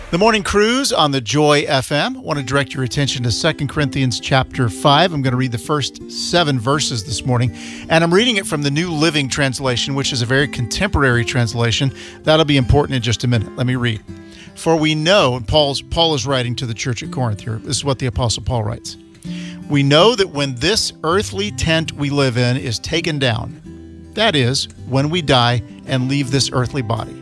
The Morning Cruise on the Joy FM. I want to direct your attention to 2 Corinthians chapter 5. I'm going to read the first 7 verses this morning, and I'm reading it from the New Living Translation, which is a very contemporary translation. That'll be important in just a minute. Let me read. For we know, and Paul is writing to the church at Corinth here. This is what the Apostle Paul writes. We know that when this earthly tent we live in is taken down, that is, when we die and leave this earthly body,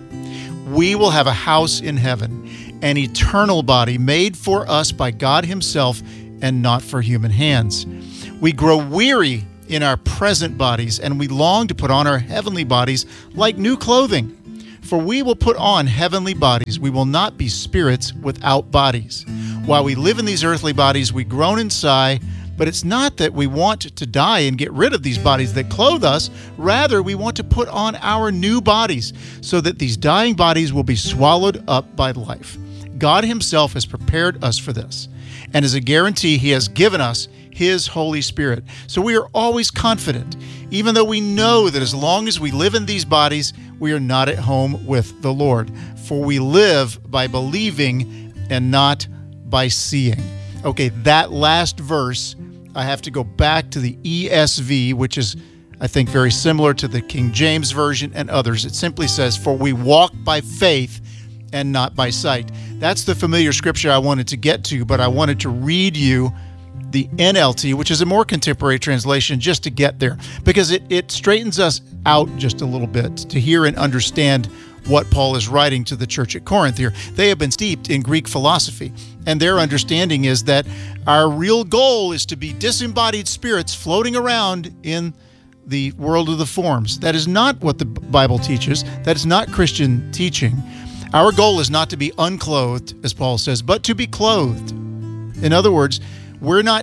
we will have a house in heaven, an eternal body made for us by God Himself and not for human hands. We grow weary in our present bodies, and we long to put on our heavenly bodies like new clothing. For we will put on heavenly bodies. We will not be spirits without bodies. While we live in these earthly bodies, we groan and sigh, but it's not that we want to die and get rid of these bodies that clothe us. Rather, we want to put on our new bodies so that these dying bodies will be swallowed up by life. God Himself has prepared us for this, and as a guarantee, He has given us His Holy Spirit. So we are always confident, even though we know that as long as we live in these bodies, we are not at home with the Lord. For we live by believing and not by seeing. Okay, that last verse, I have to go back to the ESV, which is, I think, very similar to the King James Version and others. It simply says, for we walk by faith and not by sight. That's the familiar scripture I wanted to get to, but I wanted to read you the NLT, which is a more contemporary translation, just to get there, because it straightens us out just a little bit to hear and understand what Paul is writing to the church at Corinth here. They have been steeped in Greek philosophy, and their understanding is that our real goal is to be disembodied spirits floating around in the world of the forms. That is not what the Bible teaches. That is not Christian teaching. Our goal is not to be unclothed, as Paul says, but to be clothed. In other words, we're not,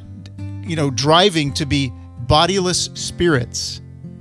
driving to be bodiless spirits.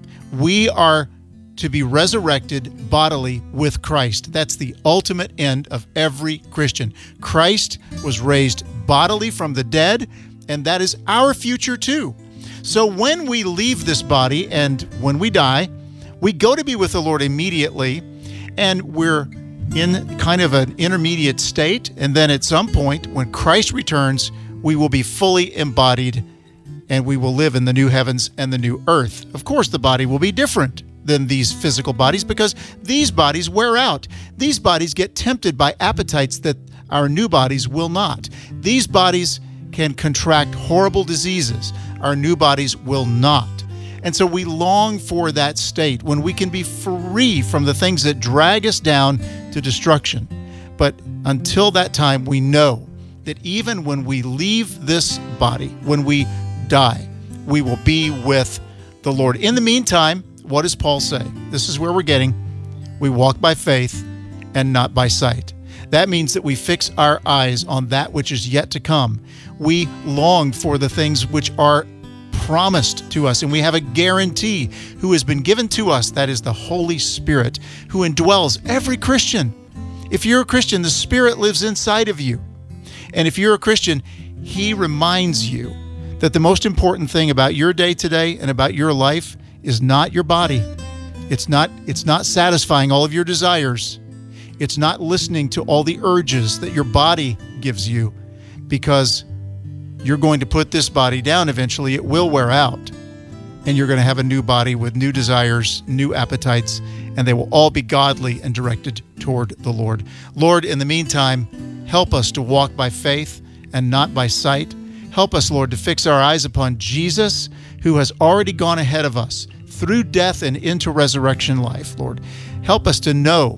We are to be resurrected bodily with Christ. That's the ultimate end of every Christian. Christ was raised bodily from the dead, and that is our future too. So when we leave this body and when we die, we go to be with the Lord immediately, and we're in kind of an intermediate state, and then at some point when Christ returns, we will be fully embodied and we will live in the new heavens and the new earth. Of course, the body will be different than these physical bodies because these bodies wear out. These bodies get tempted by appetites that our new bodies will not. These bodies can contract horrible diseases. Our new bodies will not. And so we long for that state when we can be free from the things that drag us down to destruction. But until that time, we know that even when we leave this body, when we die, we will be with the Lord. In the meantime, what does Paul say? This is where we're getting. We walk by faith and not by sight. That means that we fix our eyes on that which is yet to come. We long for the things which are promised to us, and we have a guarantee who has been given to us. That is the Holy Spirit who indwells every Christian. If you're a Christian, the Spirit lives inside of you. And if you're a Christian, He reminds you that the most important thing about your day today and about your life is not your body. It's not satisfying all of your desires. It's not listening to all the urges that your body gives you, because you're going to put this body down eventually. It will wear out, and you're going to have a new body with new desires, new appetites, and they will all be godly and directed toward the Lord. Lord, in the meantime, help us to walk by faith and not by sight. Help us, Lord, to fix our eyes upon Jesus, who has already gone ahead of us through death and into resurrection life, Lord. Help us to know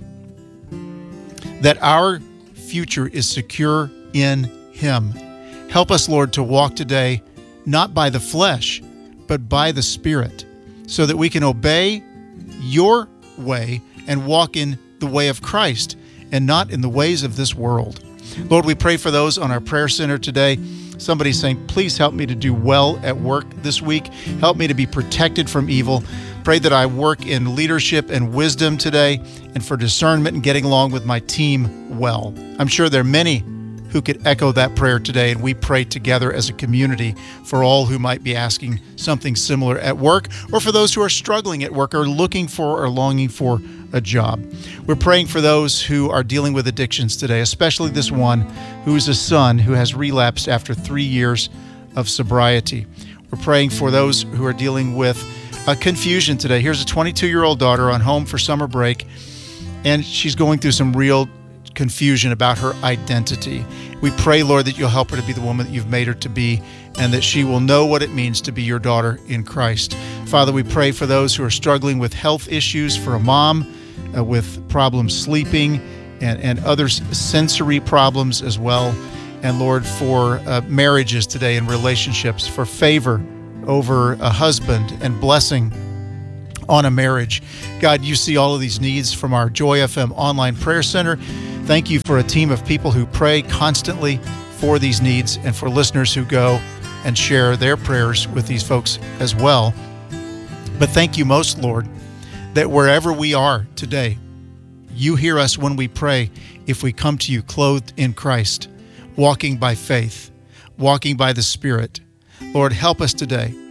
that our future is secure in Him. Help us, Lord, to walk today not by the flesh, but by the Spirit, so that we can obey Your way and walk in the way of Christ and not in the ways of this world. Lord, we pray for those on our prayer center today. Somebody's saying, please help me to do well at work this week. Help me to be protected from evil. Pray that I work in leadership and wisdom today, and for discernment and getting along with my team well. I'm sure there are many who could echo that prayer today, and we pray together as a community for all who might be asking something similar at work, or for those who are struggling at work or looking for or longing for a job. We're praying for those who are dealing with addictions today, especially this one who is a son who has relapsed after 3 years of sobriety. We're praying for those who are dealing with confusion today. Here's a 22-year-old daughter on home for summer break, and she's going through some real confusion about her identity. We pray, Lord, that you'll help her to be the woman that you've made her to be, and that she will know what it means to be your daughter in Christ. Father, we pray for those who are struggling with health issues, for a mom with problems sleeping and other sensory problems as well. And Lord, for marriages today and relationships, for favor over a husband and blessing on a marriage. God, you see all of these needs from our Joy FM online prayer center. Thank you for a team of people who pray constantly for these needs, and for listeners who go and share their prayers with these folks as well. But thank you most, Lord, that wherever we are today, you hear us when we pray if we come to you clothed in Christ, walking by faith, walking by the Spirit. Lord, help us today